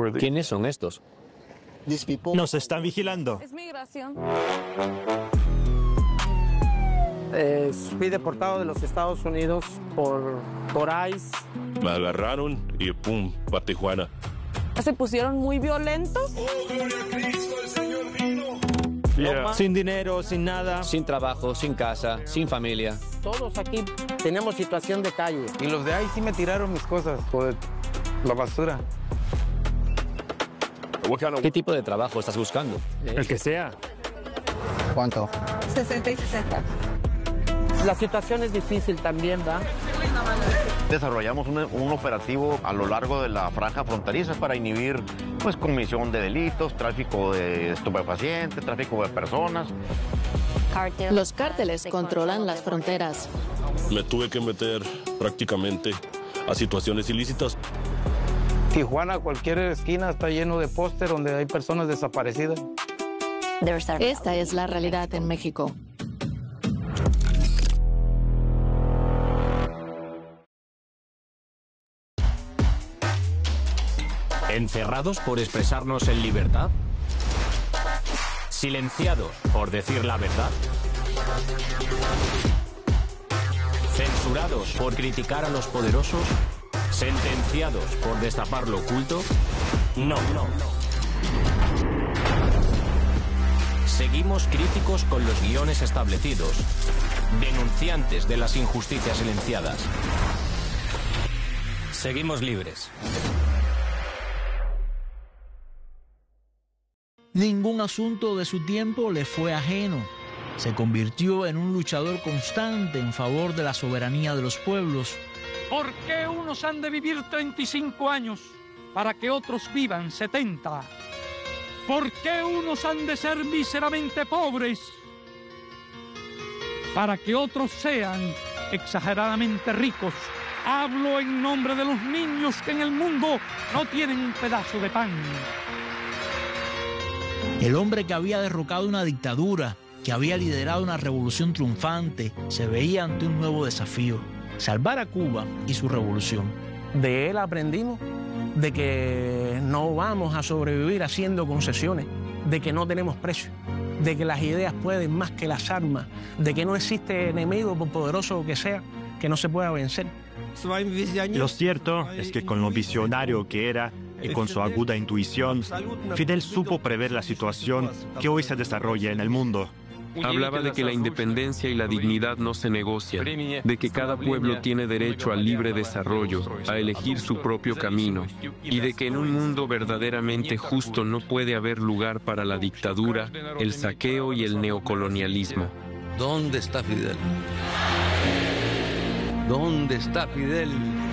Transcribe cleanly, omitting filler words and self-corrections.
¿Quiénes son estos? Nos están vigilando. Es migración. Fui deportado de los Estados Unidos por ICE. Me agarraron y pum, para Tijuana. Se pusieron muy violentos. Sin dinero, sin nada. Sin trabajo, sin casa, sin familia. Todos aquí tenemos situación de calle. Y los de ahí sí me tiraron mis cosas, por la basura. ¿Qué tipo de trabajo estás buscando? El que sea. ¿Cuánto? 60 y 60. La situación es difícil también, ¿verdad? Desarrollamos un operativo a lo largo de la franja fronteriza para inhibir pues comisión de delitos, tráfico de estupefacientes, tráfico de personas. Los cárteles controlan las fronteras. Me tuve que meter prácticamente a situaciones ilícitas. Tijuana, cualquier esquina está lleno de póster donde hay personas desaparecidas. Esta es la realidad en México. ¿Encerrados por expresarnos en libertad? ¿Silenciados por decir la verdad? ¿Censurados por criticar a los poderosos? ¿Sentenciados por destapar lo oculto? No. Seguimos críticos con los guiones establecidos, denunciantes de las injusticias silenciadas. Seguimos libres. Ningún asunto de su tiempo le fue ajeno. Se convirtió en un luchador constante en favor de la soberanía de los pueblos. ¿Por qué unos han de vivir 35 años para que otros vivan 70? ¿Por qué unos han de ser míseramente pobres para que otros sean exageradamente ricos? Hablo en nombre de los niños que en el mundo no tienen un pedazo de pan. El hombre que había derrocado una dictadura, que había liderado una revolución triunfante, se veía ante un nuevo desafío: salvar a Cuba y su revolución. De él aprendimos de que no vamos a sobrevivir haciendo concesiones, de que no tenemos precio, de que las ideas pueden más que las armas, de que no existe enemigo, por poderoso que sea, que no se pueda vencer. Lo cierto es que con lo visionario que era y con su aguda intuición, Fidel supo prever la situación que hoy se desarrolla en el mundo. Hablaba de que la independencia y la dignidad no se negocian, de que cada pueblo tiene derecho al libre desarrollo, a elegir su propio camino, y de que en un mundo verdaderamente justo no puede haber lugar para la dictadura, el saqueo y el neocolonialismo. ¿Dónde está Fidel? ¿Dónde está Fidel?